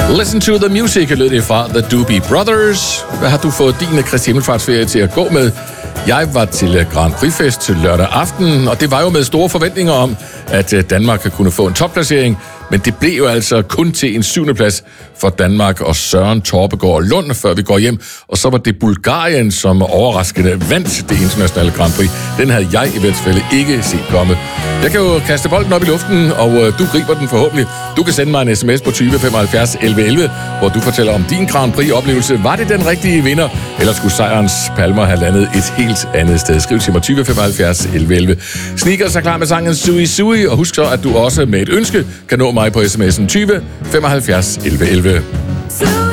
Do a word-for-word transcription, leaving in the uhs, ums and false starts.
Listen to the music, lød det fra The Doobie Brothers. Hvad har du fået din Kristi Himmelfartsferie til at gå med? Jeg var til Grand Prix-fest til lørdag aften, og det var jo med store forventninger om, at Danmark kunne få en topplacering, men det blev jo altså kun til en syvende plads for Danmark og Søren Torpegaard Lund, før vi går hjem. Og så var det Bulgarien, som overraskende vandt det internationale Grand Prix. Den havde jeg i hvert fald ikke set komme. Jeg kan jo kaste bolden op i luften, og du griber den forhåbentlig. Du kan sende mig en sms på tyve femoghalvfjerds elleve elleve, hvor du fortæller om din Grand Prix-oplevelse. Var det den rigtige vinder, eller skulle sejrens palmer have landet et helt andet sted? Skriv til mig tyve femoghalvfjerds elleve elleve. Sneakers er klar med sangen Sui Sui, og husk så, at du også med et ønske kan nå mig på sms'en tyve femoghalvfjerds elleve elleve.